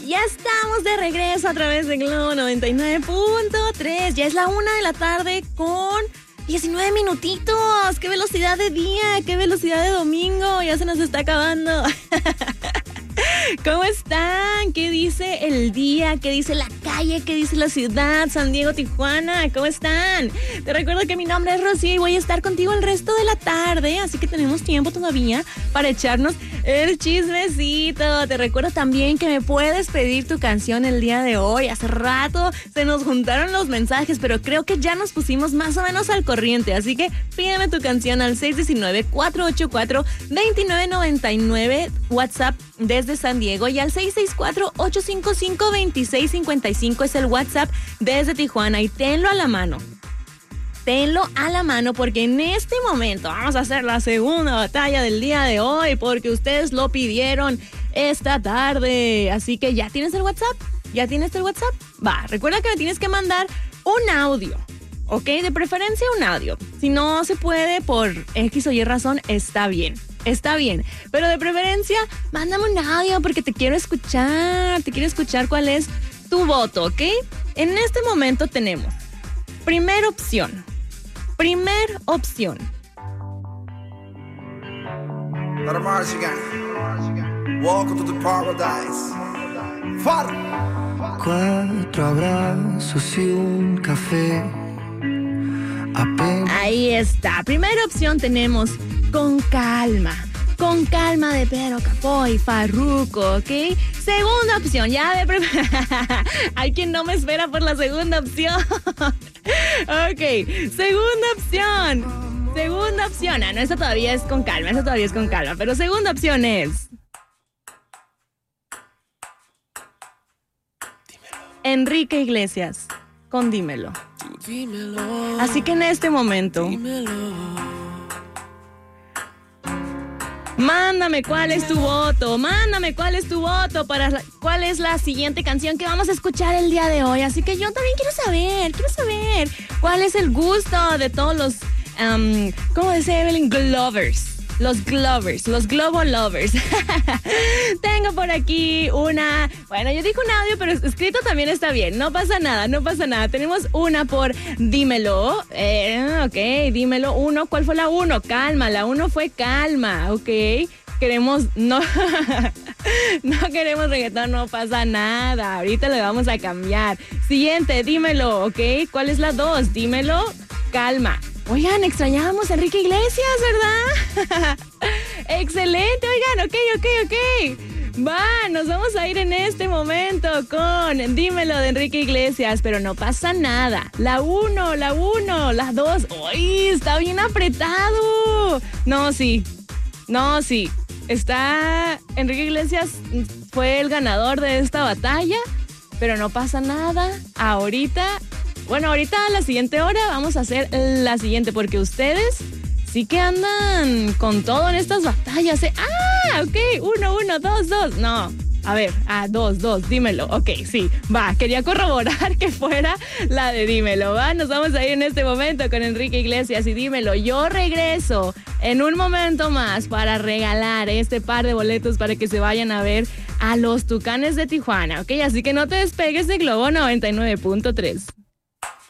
Ya estamos de regreso a través de Globo 99.3. Ya es la 1:00 p.m. con 19 minutitos. ¡Qué velocidad de día! ¡Qué velocidad de domingo! Ya se nos está acabando. ¿Cómo están? ¿Qué dice el día? ¿Qué dice la calle? ¿Qué dice la ciudad? San Diego, Tijuana. ¿Cómo están? Te recuerdo que mi nombre es Rocío y voy a estar contigo el resto de la tarde, así que tenemos tiempo todavía para echarnos el chismecito. Te recuerdo también que me puedes pedir tu canción el día de hoy. Hace rato se nos juntaron los mensajes, pero creo que ya nos pusimos más o menos al corriente, así que pídeme tu canción al 619-484-2999 WhatsApp desde San Diego y al 664-855-2655 es el WhatsApp desde Tijuana y tenlo a la mano. Tenlo a la mano porque en este momento vamos a hacer la segunda batalla del día de hoy porque ustedes lo pidieron esta tarde. Así que ¿ya tienes el WhatsApp? ¿Ya tienes el WhatsApp? Va, recuerda que me tienes que mandar un audio, ¿ok? De preferencia un audio. Si no se puede por X o Y razón, está bien. Está bien, pero de preferencia, mándame un audio porque te quiero escuchar cuál es tu voto, ¿ok? En este momento tenemos primera opción. Welcome to the paradise. 4 abrazos y un café. Ahí está. Primera opción tenemos Con calma de Pedro Capó y Farruko, ¿ok? Segunda opción, hay quien no me espera por la segunda opción. Ok, segunda opción. No, esta todavía es con calma, pero segunda opción es Enrique Iglesias con Dímelo. Así que en este momento mándame cuál es tu voto para cuál es la siguiente canción que vamos a escuchar el día de hoy. Así que yo también quiero saber cuál es el gusto de todos los, ¿cómo dice Evelyn? Los Globo Lovers. Tengo por aquí yo dije un audio, pero escrito también está bien. No pasa nada. Tenemos una por Dímelo. Ok, Dímelo 1. ¿Cuál fue la 1? Calma, la 1 fue calma, ok. No queremos reggaetón, no pasa nada. Ahorita le vamos a cambiar. Siguiente, Dímelo, ok. ¿Cuál es la 2? Dímelo, calma. Oigan, extrañábamos a Enrique Iglesias, ¿verdad? Excelente, oigan, ok. Nos vamos a ir en este momento con Dímelo de Enrique Iglesias, pero no pasa nada. La 1, la 2. ¡Uy, está bien apretado! No, sí. Enrique Iglesias fue el ganador de esta batalla, pero no pasa nada. Ahorita a la siguiente hora vamos a hacer la siguiente, porque ustedes sí que andan con todo en estas batallas, ¿eh? Ok, 1, 2. No, a ver, 2, Dímelo. Ok, sí, va, quería corroborar que fuera la de Dímelo, va. Nos vamos a ir en este momento con Enrique Iglesias y Dímelo. Yo regreso en un momento más para regalar este par de boletos para que se vayan a ver a los Tucanes de Tijuana, ok. Así que no te despegues de Globo 99.3.